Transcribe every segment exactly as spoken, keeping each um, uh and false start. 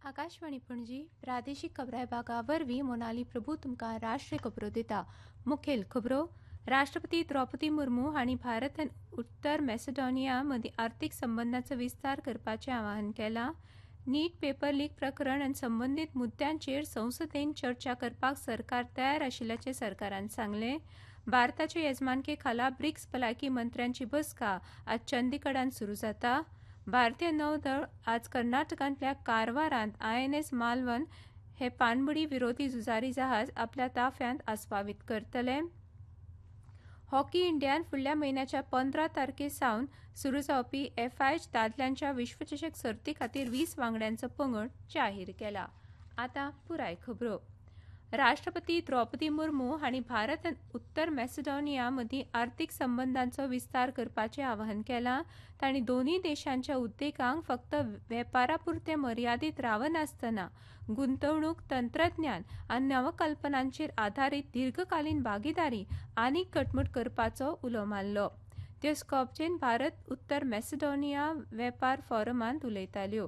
आकाशवाणी पणजी प्रादेशिक खबरां विभागा वरवीं मोनाली प्रभू तुमकां राष्ट्रीय खबरो दिता. मुखेल खबरो. राष्ट्रपती द्रौपदी मुर्मू हांणी भारत आनी उत्तर मॅसेडोनिया मदीं आर्थीक संबंदांचो विस्तार करपाचें आवाहन केलां. नीट पेपर लीक प्रकरण आनी संबंदीत मुद्द्यांचेर संसदेन चर्चा करपाक सरकार तयार आशिल्ल्याचें सरकारान सांगलें. भारताचे येजमानके खाला ब्रिक्स भलायकी मंत्र्यांची बसका आज चंदीगडांत सुरू जाता. भारतीय नौदळ आज कर्नाटकांतल्या कारवारांत आय एन एस मालवन हे पाणबुडी विरोधी झुजारी जहाज आपल्या ताफ्यांत आस्पावीत करतले. हॉकी इंडियान फुडल्या म्हयन्याच्या पंदरा तारखे सावन सुरू जावपी एफ आय दादल्यांच्या विश्वचषक सर्ती खातीर वीस वांगड्यांचो पंगड जाहीर केला. आतां पुराय खबरो. राष्ट्रपती द्रौपदी मुर्मू हांणी भारत आनी उत्तर मॅसेडोनिया मदीं आर्थीक संबंदांचो विस्तार करपाचें आवाहन केलां. तांणी दोनूय देशांच्या उद्देगांक फक्त वेपारापुरते मर्यादीत रावनासतना गुंतवणूक, तंत्रज्ञान आनी नवकल्पनांचेर आदारीत दीर्घकालीन भागीदारी आनीक घटमूट करपाचो उलो मारलो. त्यो स्कॉपजेन भारत उत्तर मॅसेडोनिया वेपार फोरमांत उलयताल्यो.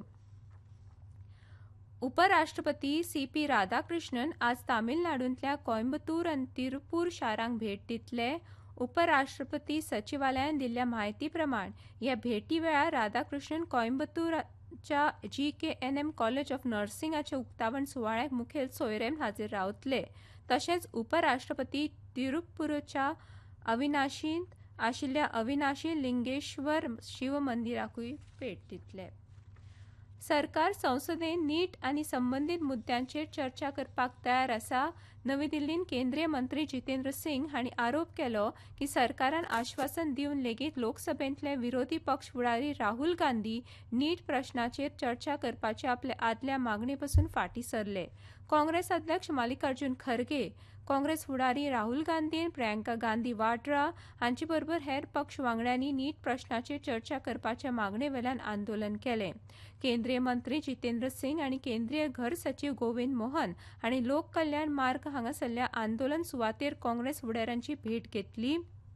उपराष्ट्रपती सी पी राधाकृष्णन आज तामिळनाडूंतल्या कोयंबतूर आनी तिरुपूर शारांक भेट दितले. उपराष्ट्रपती सचिवालयान दिल्ल्या म्हायती प्रमाण ह्या भेटी वेळार राधाकृष्णन कोयंबतूरच्या जी के एन एम कॉलेज ऑफ नर्सिंगाच्या उक्तावण सुवाळ्याक मुखेल सोयरेन हाजीर रावतले. तशेंच उपराष्ट्रपती तिरुपूरच्या अविनाशींत आशिल्ल्या अविनाशी लिंगेश्वर शिव मंदिराकूय भेट दितले. सरकार संसदेन नीट आनी संबंदीत मुद्द्यांचेर चर्चा करपाक तयार आसा. नवी दिल्लींत केंद्रीय मंत्री जितेंद्र सिंग हांणी आरोप केलो की सरकारान आश्वासन दिवन लेगीत लोकसभेंतले विरोधी पक्ष फुडारी राहुल गांधी नीट प्रश्नाचेर चर्चा करपाचे आपले आदल्या मागणे पसून फाटीं सरले. काँग्रेस अध्यक्ष मल्लिकार्जुन खरगे, काँग्रेस फुडारी राहुल गांधी आनी प्रियंका गांधी वाड्रा हांचे बरोबर हेर पक्ष वांगड्यांनी नीट प्रश्नाचेर चर्चा करपाच्या मागणे वेल्यान आंदोलन केलें. केंद्रीय मंत्री जितेंद्र सिंग आनी केंद्रीय घर सचिव गोविंद मोहन हांणी लोक कल्याण मार्ग हांगासरल्या आंदोलन सुवातेर काँग्रेस फुडाऱ्यांची भेट घेतली.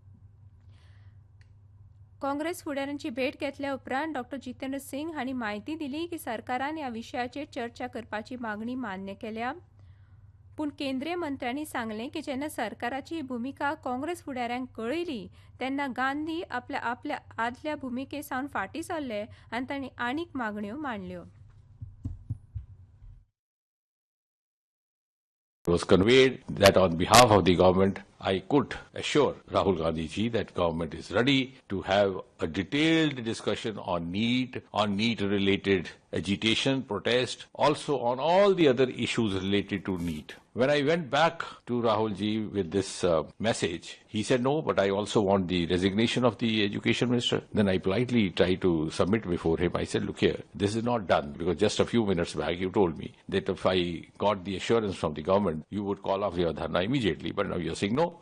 काँग्रेस फुडाऱ्यांची भेट घेतल्या उपरांत डॉ जितेंद्र सिंग हांणी म्हायती दिली की सरकारान ह्या विशयाचेर चर्चा करपाची मागणी मान्य केल्या. पूण केंद्रीय मंत्र्यांनी सांगलें की जेन्ना सरकाराची भुमिका काँग्रेस फुडाऱ्यांक कळयली तेन्ना गांधी आपल्या आपल्या आदल्या भुमिके सावन फाटीं सरले आनी तांणी आनीक मागण्यो मांडल्यो. It was conveyed that on behalf of the government, I could assure Rahul Gandhi ji that government is ready to have a detailed discussion on NEET, on NEET-related agitation, protest, also on all the other issues related to NEET. When I went back to Rahul ji with this uh, message, he said, no, but I also want the resignation of the education minister. Then I politely tried to submit before him. I said, look here, this is not done because just a few minutes back you told me that if I got the assurance from the government, you would call off your dharna immediately. But now you're saying no.